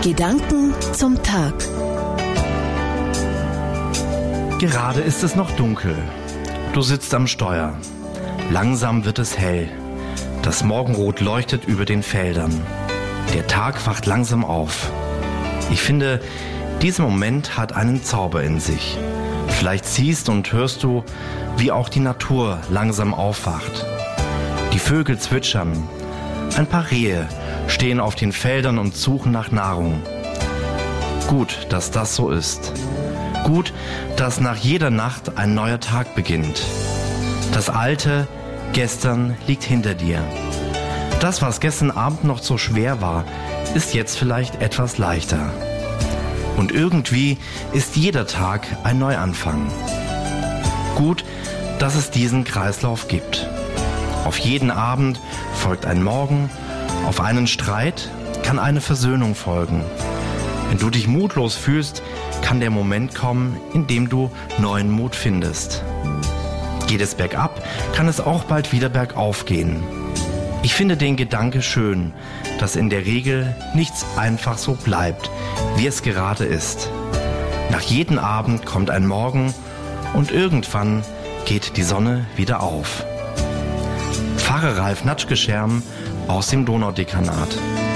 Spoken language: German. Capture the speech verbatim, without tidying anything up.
Gedanken zum Tag. Gerade ist es noch dunkel. Du sitzt am Steuer. Langsam wird es hell. Das Morgenrot leuchtet über den Feldern. Der Tag wacht langsam auf. Ich finde, dieser Moment hat einen Zauber in sich. Vielleicht siehst und hörst du, wie auch die Natur langsam aufwacht. Die Vögel zwitschern. Ein paar Rehe stehen auf den Feldern und suchen nach Nahrung. Gut, dass das so ist. Gut, dass nach jeder Nacht ein neuer Tag beginnt. Das alte Gestern liegt hinter dir. Das, was gestern Abend noch so schwer war, ist jetzt vielleicht etwas leichter. Und irgendwie ist jeder Tag ein Neuanfang. Gut, dass es diesen Kreislauf gibt. Auf jeden Abend folgt ein Morgen, auf einen Streit kann eine Versöhnung folgen. Wenn du dich mutlos fühlst, kann der Moment kommen, in dem du neuen Mut findest. Geht es bergab, kann es auch bald wieder bergauf gehen. Ich finde den Gedanke schön, dass in der Regel nichts einfach so bleibt, wie es gerade ist. Nach jedem Abend kommt ein Morgen und irgendwann geht die Sonne wieder auf. Pfarrer Ralf Natschke-Scherm aus dem Donaudekanat.